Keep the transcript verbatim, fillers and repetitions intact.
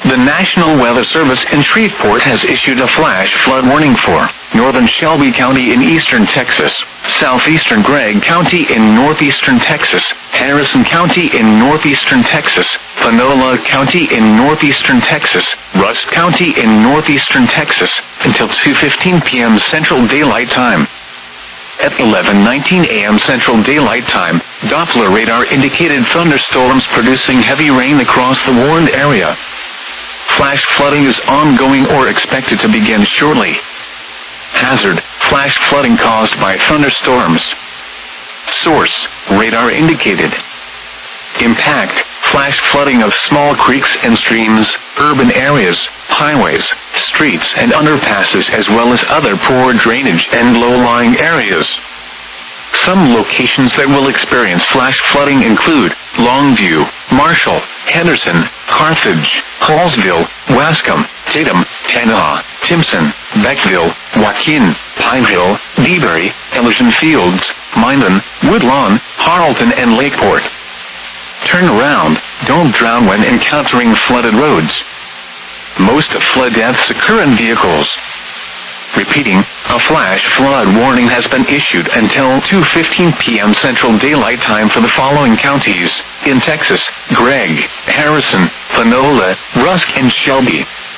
The National Weather Service in Shreveport has issued a flash flood warning for northern Shelby County in eastern Texas, southeastern Gregg County in northeastern Texas, Harrison County in northeastern Texas, Panola County in northeastern Texas, Rusk County in northeastern Texas, until two fifteen p m Central Daylight Time. At eleven nineteen a m Central Daylight Time, Doppler radar indicated thunderstorms producing heavy rain across the warned area. Flash flooding is ongoing or expected to begin shortly. Hazard: flash flooding caused by thunderstorms. Source: radar indicated. Impact: flash flooding of small creeks and streams, urban areas, highways, streets and underpasses, as well as other poor drainage and low-lying areas. Some locations that will experience flash flooding include Longview, Marshall, Henderson, Carthage, Hallsville, Wascom, Tatum, Kanawha, Timpson, Beckville, Joaquin, Pineville, DeBary, Elysian Fields, Minden, Woodlawn, Harleton and Lakeport. Turn around, don't drown when encountering flooded roads. Most flood deaths occur in vehicles. Repeating, a flash flood warning has been issued until two fifteen p m Central Daylight Time for the following counties in Texas: Gregg, Harrison, Panola, Rusk and Shelby.